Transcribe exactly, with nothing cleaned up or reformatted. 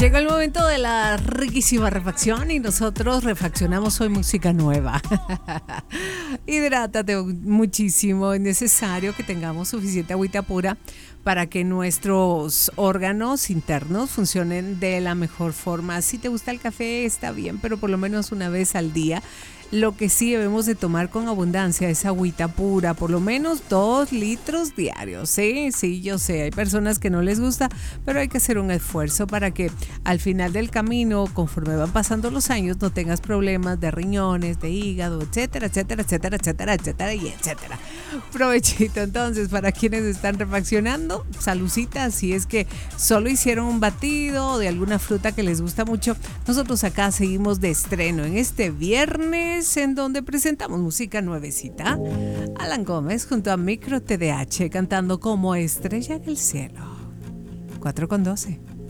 Llegó el momento de la riquísima refacción y nosotros refaccionamos hoy música nueva. Hidrátate muchísimo. Es necesario que tengamos suficiente agüita pura para que nuestros órganos internos funcionen de la mejor forma. Si te gusta el café, está bien, pero por lo menos una vez al día. Lo que sí debemos de tomar con abundancia es agüita pura, por lo menos dos litros diarios. Sí, sí, yo sé, hay personas que no les gusta, pero hay que hacer un esfuerzo para que al final del camino, conforme van pasando los años, no tengas problemas de riñones, de hígado, etcétera, etcétera, etcétera, etcétera, etcétera y etcétera. Provechito entonces para quienes están refaccionando, salucita, si es que solo hicieron un batido de alguna fruta que les gusta mucho. Nosotros acá seguimos de estreno en este viernes, en donde presentamos música nuevecita. Alan Gómez junto a Micro T D H cantando Como estrella en el cielo. cuatro con doce.